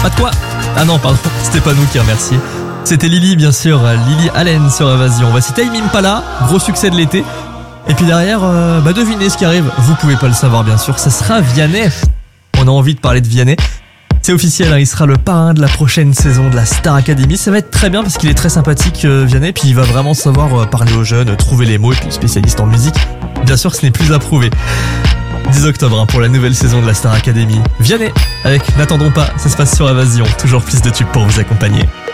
À toi. Ah non, pardon, c'était pas nous qui remerciez. C'était Lily, bien sûr, Lily Allen sur Évasion. Voici Tame Impala, gros succès de l'été. Et puis derrière, devinez ce qui arrive. Vous pouvez pas le savoir, bien sûr, ce sera Vianney. On a envie de parler de Vianney. C'est officiel, hein, il sera le parrain de la prochaine saison de la Star Academy. Ça va être très bien parce qu'il est très sympathique, Vianney. Puis il va vraiment savoir parler aux jeunes, trouver les mots, et puis spécialiste en musique. Bien sûr, ce n'est plus à prouver. 10 octobre pour la nouvelle saison de la Star Academy. Vianney avec N'attendons pas, ça se passe sur Évasion. Toujours plus de tubes pour vous accompagner.